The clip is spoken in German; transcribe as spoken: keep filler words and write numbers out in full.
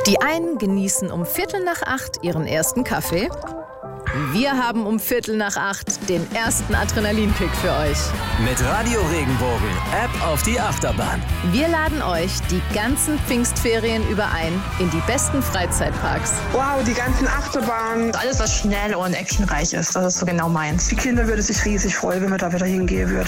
Die einen genießen um Viertel nach acht ihren ersten Kaffee. Wir haben um Viertel nach acht den ersten Adrenalinkick für euch. Mit Radio Regenbogen, App auf die Achterbahn. Wir laden euch die ganzen Pfingstferien über ein in die besten Freizeitparks. Wow, die ganzen Achterbahnen. Alles, was schnell und actionreich ist, das ist so genau meins. Die Kinder würden sich riesig freuen, wenn wir da wieder hingehen würden.